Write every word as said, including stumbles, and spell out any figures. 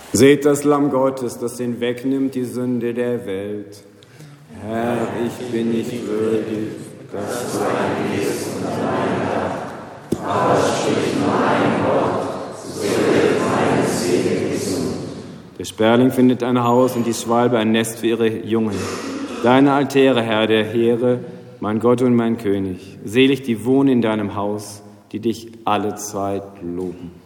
Seht das Lamm Gottes, das hinwegnimmt die Sünde der Welt. Herr, ich bin nicht würdig, dass du eingehst und mein Dach, aber sprich nur ein Wort, so wird meine Seele gesund. Der Sperling findet ein Haus und die Schwalbe ein Nest für ihre Jungen. Deine Altäre, Herr der Heere, mein Gott und mein König, selig die wohnen in deinem Haus, die dich alle Zeit loben.